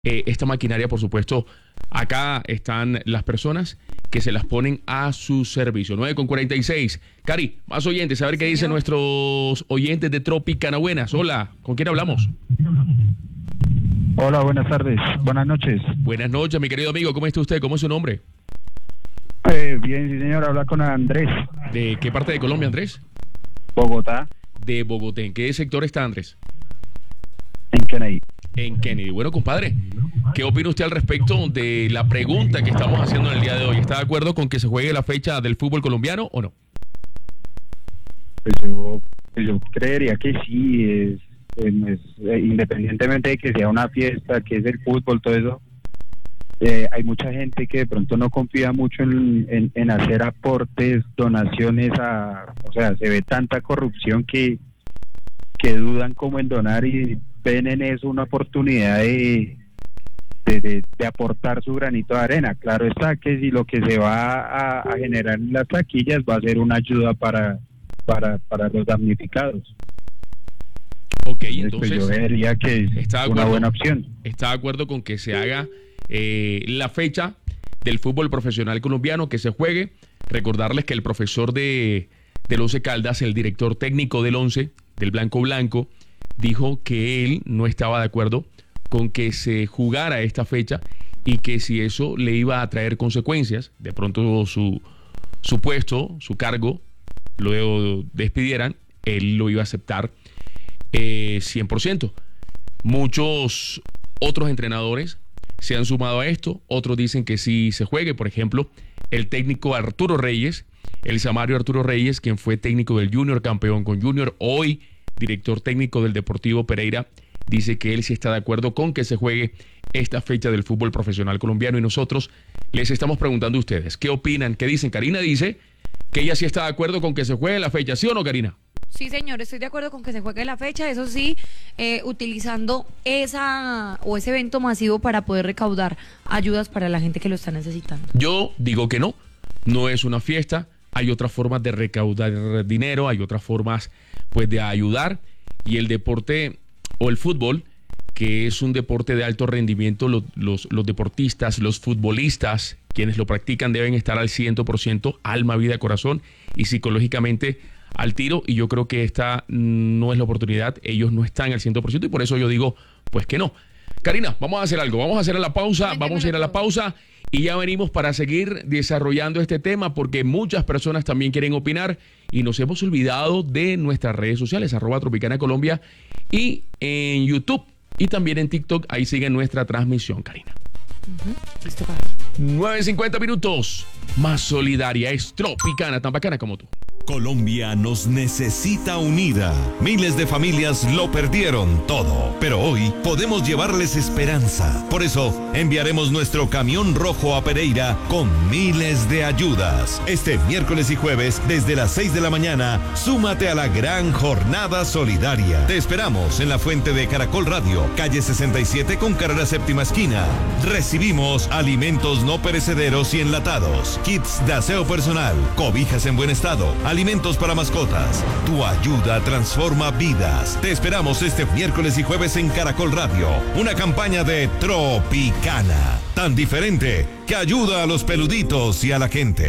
esta maquinaria, por supuesto, acá están las personas que se las ponen a su servicio. 9:46. Cari, más oyentes, a ver qué dicen nuestros oyentes de Tropicana. Buenas, hola, ¿con quién hablamos? Hola, buenas tardes, buenas noches. Buenas noches, mi querido amigo, ¿cómo está usted? ¿Cómo es su nombre? Bien, sí señor, habla con Andrés. ¿De qué parte de Colombia, Andrés? Bogotá, De Bogotá. ¿En qué sector está, Andrés? en Kennedy. En Kennedy. Bueno, compadre, ¿qué opina usted al respecto de la pregunta que estamos haciendo en el día de hoy? ¿Está de acuerdo con que se juegue la fecha del fútbol colombiano o no? Pues yo creería que sí, independientemente de que sea una fiesta, que es el fútbol, todo eso, hay mucha gente que de pronto no confía mucho en hacer aportes, donaciones, o sea, se ve tanta corrupción que dudan como en donar y ven en eso una oportunidad de aportar su granito de arena. Claro está que si lo que se va a generar en las taquillas va a ser una ayuda para los damnificados. Ok, Pues yo entonces, vería que es ¿está de una acuerdo? buena opción. ¿Está de acuerdo con que se haga la fecha del fútbol profesional colombiano, que se juegue? Recordarles que el profesor del Once Caldas, el director técnico del Once, del Blanco Blanco, dijo que él no estaba de acuerdo con que se jugara esta fecha y que si eso le iba a traer consecuencias, de pronto su puesto, su cargo, lo despidieran, él lo iba a aceptar 100%. Muchos otros entrenadores se han sumado a esto, otros dicen que sí se juegue. Por ejemplo, el técnico Arturo Reyes, el Samario Arturo Reyes, quien fue técnico del Junior, campeón con Junior, hoy director técnico del Deportivo Pereira, dice que él sí está de acuerdo con que se juegue esta fecha del fútbol profesional colombiano, y nosotros les estamos preguntando a ustedes, ¿qué opinan? ¿Qué dicen? Karina dice que ella sí está de acuerdo con que se juegue la fecha, ¿sí o no, Karina? Sí, señor, estoy de acuerdo con que se juegue la fecha, eso sí, utilizando ese evento masivo para poder recaudar ayudas para la gente que lo está necesitando. Yo digo que no, no es una fiesta, hay otras formas de recaudar dinero, hay otras formas pues de ayudar, y el deporte o el fútbol, que es un deporte de alto rendimiento, los deportistas, los futbolistas, quienes lo practican deben estar al 100%, alma, vida, corazón y psicológicamente al tiro, y yo creo que esta no es la oportunidad, ellos no están al 100% y por eso yo digo pues que no. Karina, vamos a hacer algo, vamos a hacer la pausa, vamos a ir a la pausa y ya venimos para seguir desarrollando este tema, porque muchas personas también quieren opinar y nos hemos olvidado de nuestras redes sociales, @Tropicana Colombia, y en YouTube y también en TikTok, ahí sigue nuestra transmisión, Karina. Listo, 9:50 minutos, más solidaria es Tropicana, tan bacana como tú. Colombia nos necesita unida. Miles de familias lo perdieron todo, pero hoy podemos llevarles esperanza. Por eso enviaremos nuestro camión rojo a Pereira con miles de ayudas. Este miércoles y jueves desde las 6 de la mañana, súmate a la gran jornada solidaria. Te esperamos en la fuente de Caracol Radio, calle 67 con carrera séptima esquina. Recibimos alimentos no perecederos y enlatados, kits de aseo personal, cobijas en buen estado, alimentos para mascotas. Tu ayuda transforma vidas. Te esperamos este miércoles y jueves en Caracol Radio. Una campaña de Tropicana, tan diferente que ayuda a los peluditos y a la gente.